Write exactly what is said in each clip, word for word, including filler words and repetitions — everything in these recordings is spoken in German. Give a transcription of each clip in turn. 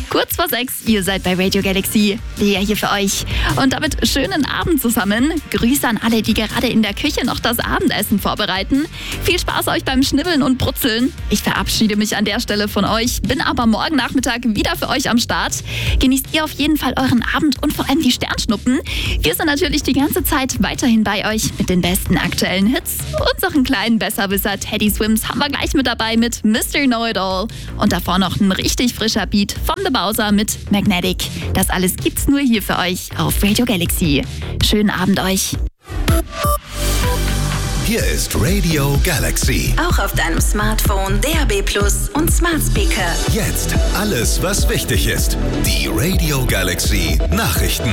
Kurz vor sechs, ihr seid bei Radio Galaxy. Lea hier für euch. Und damit schönen Abend zusammen. Grüße an alle, die gerade in der Küche noch das Abendessen vorbereiten. Viel Spaß euch beim Schnibbeln und Brutzeln. Ich verabschiede mich an der Stelle von euch, bin aber morgen Nachmittag wieder für euch am Start. Genießt ihr auf jeden Fall euren Abend und vor allem die Sternschnuppen. Wir sind natürlich die ganze Zeit weiterhin bei euch mit den besten aktuellen Hits. Unseren kleinen Besserwisser Teddy Swims haben wir gleich mit dabei mit Mister Know-It-All. Und davor noch ein richtig frischer Beat von The Bowser mit Magnetic. Das alles gibt's nur hier für euch auf Radio Galaxy. Schönen Abend euch. Hier ist Radio Galaxy. Auch auf deinem Smartphone, D A B Plus und Smart Speaker. Jetzt alles, was wichtig ist. Die Radio Galaxy Nachrichten.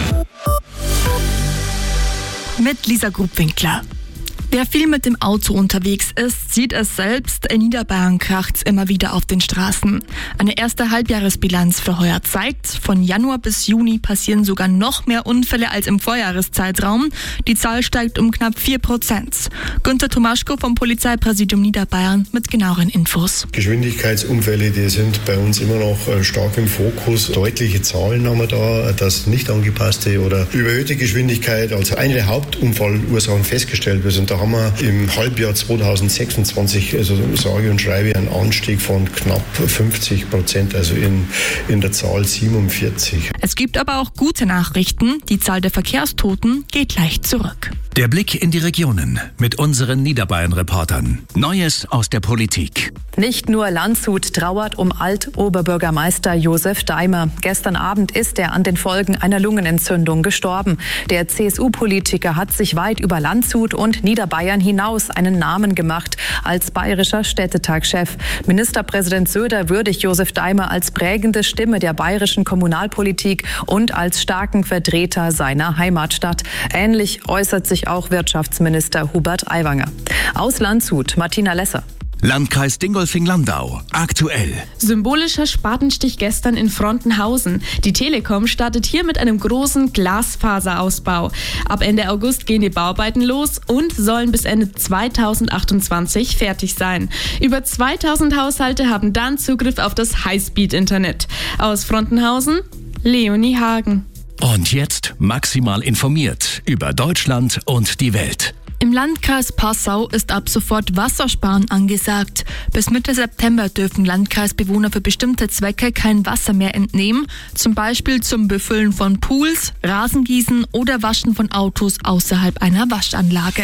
Mit Lisa Grubwinkler. Wer viel mit dem Auto unterwegs ist, sieht es selbst, in Niederbayern kracht's immer wieder auf den Straßen. Eine erste Halbjahresbilanz für heuer zeigt, von Januar bis Juni passieren sogar noch mehr Unfälle als im Vorjahreszeitraum. Die Zahl steigt um knapp vier Prozent. Günther Tomaschko vom Polizeipräsidium Niederbayern mit genaueren Infos. Geschwindigkeitsunfälle, die sind bei uns immer noch stark im Fokus. Deutliche Zahlen haben wir da, dass nicht angepasste oder überhöhte Geschwindigkeit als eine der Hauptunfallursachen festgestellt wird. Und da haben wir im Halbjahr zweitausendsechsundzwanzig, also sage und schreibe, einen Anstieg von knapp fünfzig Prozent, also in, in der Zahl siebenundvierzig. Es gibt aber auch gute Nachrichten. Die Zahl der Verkehrstoten geht leicht zurück. Der Blick in die Regionen mit unseren Niederbayern-Reportern. Neues aus der Politik. Nicht nur Landshut trauert um Alt-Oberbürgermeister Josef Daimer. Gestern Abend ist er an den Folgen einer Lungenentzündung gestorben. Der C S U-Politiker hat sich weit über Landshut und Niederbayern hinaus einen Namen gemacht als bayerischer Städtetagchef. Ministerpräsident Söder würdigt Josef Daimer als prägende Stimme der bayerischen Kommunalpolitik und als starken Vertreter seiner Heimatstadt. Ähnlich äußert sich auch Wirtschaftsminister Hubert Aiwanger. Aus Landshut, Martina Lesser. Landkreis Dingolfing-Landau. Aktuell. Symbolischer Spatenstich gestern in Frontenhausen. Die Telekom startet hier mit einem großen Glasfaserausbau. Ab Ende August gehen die Bauarbeiten los und sollen bis Ende zweitausendachtundzwanzig fertig sein. Über zweitausend Haushalte haben dann Zugriff auf das Highspeed-Internet. Aus Frontenhausen, Leonie Hagen. Und jetzt maximal informiert über Deutschland und die Welt. Im Landkreis Passau ist ab sofort Wassersparen angesagt. Bis Mitte September dürfen Landkreisbewohner für bestimmte Zwecke kein Wasser mehr entnehmen, zum Beispiel zum Befüllen von Pools, Rasengießen oder Waschen von Autos außerhalb einer Waschanlage.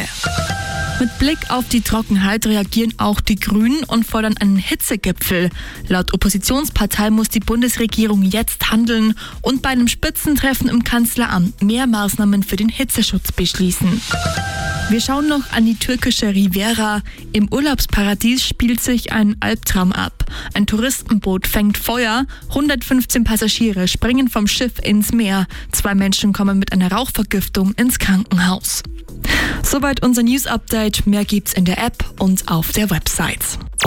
Mit Blick auf die Trockenheit reagieren auch die Grünen und fordern einen Hitzegipfel. Laut Oppositionspartei muss die Bundesregierung jetzt handeln und bei einem Spitzentreffen im Kanzleramt mehr Maßnahmen für den Hitzeschutz beschließen. Wir schauen noch an die türkische Riviera. Im Urlaubsparadies spielt sich ein Albtraum ab. Ein Touristenboot fängt Feuer, hundertfünfzehn Passagiere springen vom Schiff ins Meer. Zwei Menschen kommen mit einer Rauchvergiftung ins Krankenhaus. Soweit unser News-Update. Mehr gibt's in der App und auf der Website.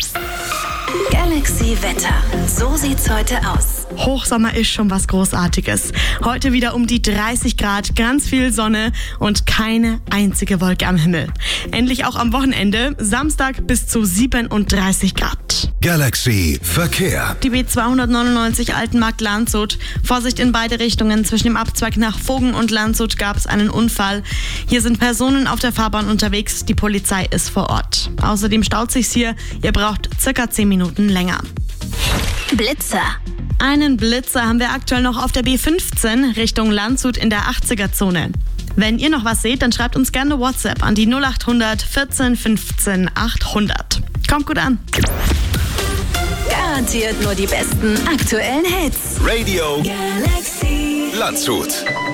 Galaxy Wetter. So sieht's heute aus. Hochsommer ist schon was Großartiges. Heute wieder um die dreißig Grad, ganz viel Sonne und keine einzige Wolke am Himmel. Endlich auch am Wochenende, Samstag bis zu siebenunddreißig Grad. Galaxy Verkehr. Die B zweihundertneunundneunzig Altenmarkt-Landshut. Vorsicht in beide Richtungen. Zwischen dem Abzweig nach Vogen und Landshut gab es einen Unfall. Hier sind Personen auf der Fahrbahn unterwegs. Die Polizei ist vor Ort. Außerdem staut sich's hier. Ihr braucht circa zehn Minuten länger. Blitzer. Einen Blitzer haben wir aktuell noch auf der B fünfzehn Richtung Landshut in der achtziger-Zone. Wenn ihr noch was seht, dann schreibt uns gerne WhatsApp an die null achthundert vierzehn fünfzehn achthundert. Kommt gut an. Garantiert nur die besten aktuellen Hits. Radio Galaxy. Landshut.